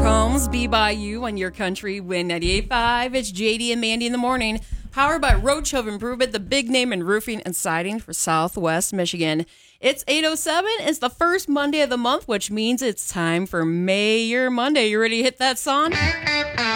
comes Be By You on your country Win 98.5. It's JD and Mandy in the morning. Powered by Roadshow Improvement, the big name in roofing and siding for Southwest Michigan. It's 8:07. It's the first Monday of the month, which means it's time for Mayor Monday. You ready to hit that song?